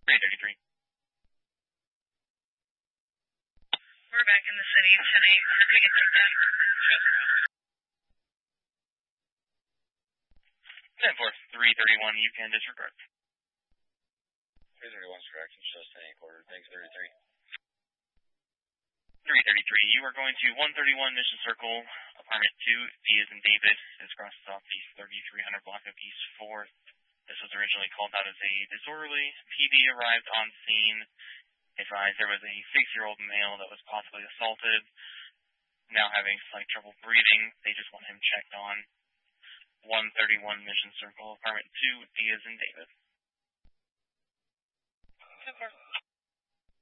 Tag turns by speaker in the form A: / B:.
A: 333.
B: We're back in the city, 10-8. We can take that. Shows around.
A: 10-4, 331, you can disregard.
C: 331's correct, and shows 10-8 quarter. Thanks, 33.
A: 333, you are going to 131 Mission Circle, apartment 2, D as in Davis. This crosses off East 3300 block of East 4th. This was originally called out as a disorderly. PD arrived on scene. Advised there was a 6-year-old male that was possibly assaulted, now having slight trouble breathing. They just want him checked on. 131 Mission Circle, apartment 2, D as in David.
B: 10-4.